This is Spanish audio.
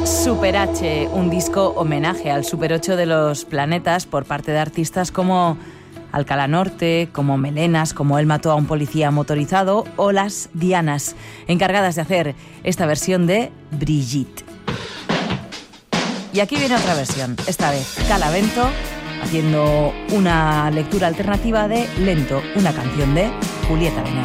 Super H, un disco homenaje al Super 8 de los planetas por parte de artistas como Alcalá Norte, como Melenas, como Él mató a un policía motorizado o las Dianas, encargadas de hacer esta versión de Brigitte. Y aquí viene otra versión, esta vez Calavento, haciendo una lectura alternativa de Lento, una canción de Julieta Venegas.